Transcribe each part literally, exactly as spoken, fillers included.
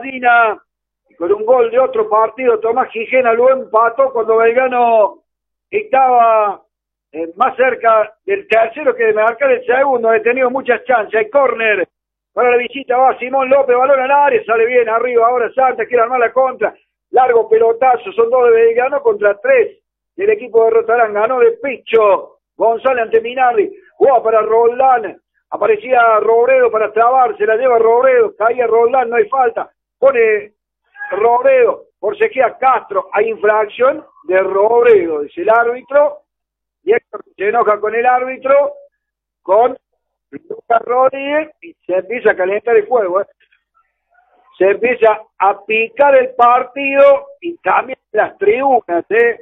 Gallina, y con un gol de otro partido, Tomás Gijena lo empató cuando Belgrano estaba eh, más cerca del tercero que de marcar el segundo. Ha tenido muchas chances. Hay córner para la visita, va Simón López, balón al área, sale bien arriba, ahora Santa, quiere armar la contra, largo pelotazo, son dos de Belgrano contra tres del equipo de Rotarán, ganó de pecho González ante Minardi, jugaba para Roldán, aparecía Robredo para trabar, se la lleva Robredo, caía Roldán, no hay falta, pone Robredo, por sequía Castro, hay infracción de Robredo, dice el árbitro, y Héctor se enoja con el árbitro, con Lucas Rodríguez, y se empieza a calentar el juego, ¿eh? Se empieza a picar el partido y también las tribunas, ¿eh?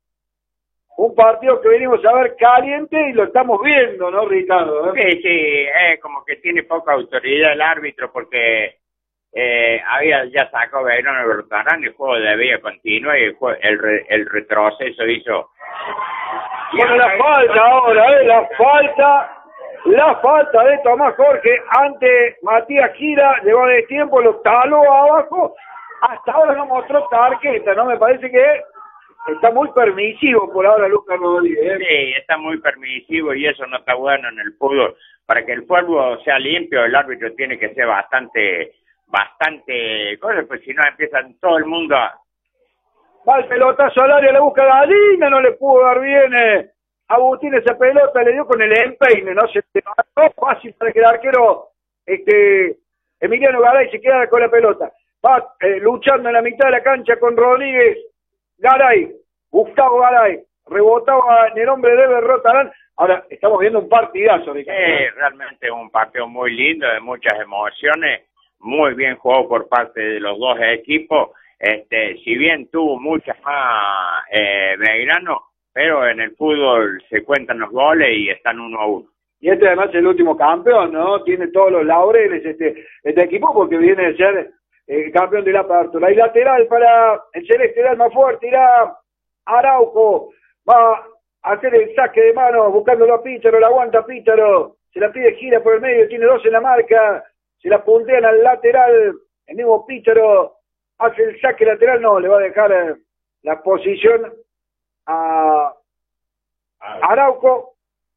Un partido que venimos a ver caliente y lo estamos viendo, ¿no, Ricardo? ¿Eh? Sí, sí, eh, como que tiene poca autoridad el árbitro porque eh, había ya sacado Belgrano de Rotarán, el juego debía continuar y el, juego, el, re, el retroceso hizo. Bueno, la falta ahora, ¿eh? La falta... La falta de Tomás Jorge ante Matías Gira, llegó de tiempo, lo taló abajo, hasta ahora no mostró tarjeta, ¿no? Me parece que está muy permisivo por ahora Lucas Rodríguez. Sí, está muy permisivo y eso no está bueno en el fútbol. Para que el fútbol sea limpio, el árbitro tiene que ser bastante, bastante, pues si no empiezan todo el mundo a... Va el pelotazo al área, le busca Gallina, no le pudo dar bien... Eh. Agustín esa pelota le dio con el empeine, ¿no? Se mató fácil para que el arquero este, Emiliano Garay se quedara con la pelota. Va eh, luchando en la mitad de la cancha con Rodríguez. Garay, Gustavo Garay, rebotaba en el hombre de Eber Rotarán. Ahora estamos viendo un partidazo. Sí, realmente un partido muy lindo, de muchas emociones, muy bien jugado por parte de los dos equipos. Este, si bien tuvo muchas más eh, Belgrano, pero en el fútbol se cuentan los goles y están uno a uno. Y este además es el último campeón, ¿no? Tiene todos los laureles este este equipo porque viene de ser eh, campeón de la apertura. Y lateral para el celeste, el más fuerte, irá Araujo, va a hacer el saque de mano, buscándolo a Pícharo, la aguanta Pícharo, se la pide Gira por el medio, tiene dos en la marca, se la puntean al lateral, el mismo Pícharo hace el saque lateral, no, le va a dejar eh, la posición a Araujo,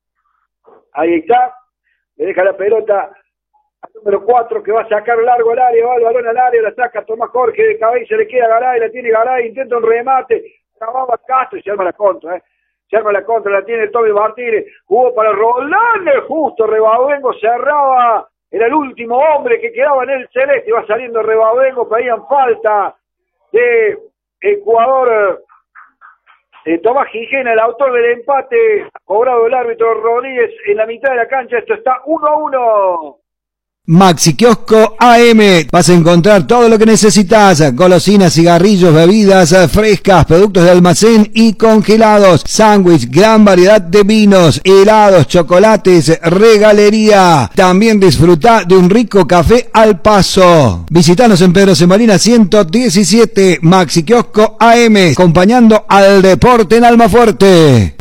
ahí está, le deja la pelota al número cuatro que va a sacar largo al área, va el balón al área, la saca Tomás Jorge de cabeza, le queda Garay, la tiene Garay, intenta un remate, acababa Castro y se arma la contra, ¿eh? se arma la contra, la tiene Tommy Martínez, jugó para Roldán, justo Rebavengo cerraba, era el último hombre que quedaba en el celeste, va saliendo Rebavengo, pedían falta de el jugador Eh, Tomás Gijena, el autor del empate, cobrado el árbitro Rodríguez en la mitad de la cancha, esto está uno a uno. Maxi Kiosco A M, vas a encontrar todo lo que necesitas, golosinas, cigarrillos, bebidas frescas, productos de almacén y congelados, sándwich, gran variedad de vinos, helados, chocolates, regalería. También disfruta de un rico café al paso. Visítanos en Pedro Semolina ciento diecisiete, Maxi Kiosco A M, acompañando al deporte en Almafuerte.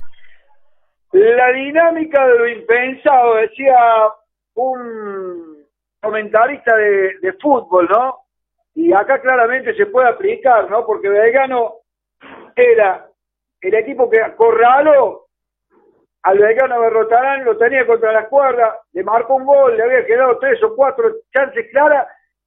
La dinámica de lo impensado, decía un comentarista de, de fútbol, ¿no? Y acá claramente se puede aplicar, ¿no? Porque Belgrano era el equipo que acorraló al Belgrano de Rotarán, lo tenía contra las cuerdas, le marcó un gol, le había quedado tres o cuatro chances claras,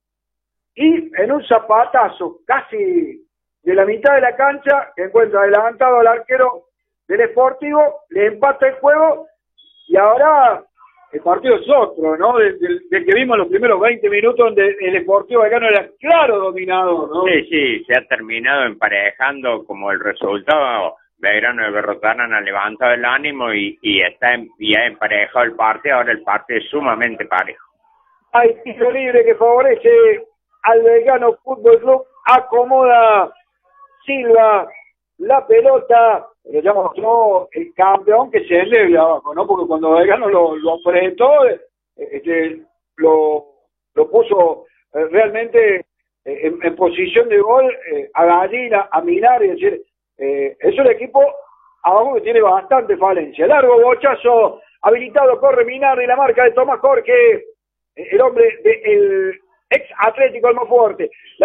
y en un zapatazo casi de la mitad de la cancha, que encuentra adelantado al arquero del Sportivo, le empata el juego, y ahora el partido es otro, ¿no? Del, del, del que vimos los primeros veinte minutos, donde el Sportivo Belgrano era claro dominador, ¿no? Sí, sí, se ha terminado emparejando como el resultado. Belgrano de Rotarán ha levantado el ánimo y, y está en, y ha emparejado el partido. Ahora el partido es sumamente parejo. Hay tiro libre que favorece al Belgrano Fútbol Club, acomoda Silva la pelota, pero ya mostró el campeón que se endeble abajo, ¿no? Porque cuando Belgrano lo, lo apretó, este, lo, lo puso eh, realmente eh, en, en posición de gol eh, a Gallina, a Minar, es decir, eh, es un equipo abajo que tiene bastante falencia. Largo bochazo, habilitado, corre Minar y la marca de Tomás Jorge, el hombre del ex Atlético Almafuerte.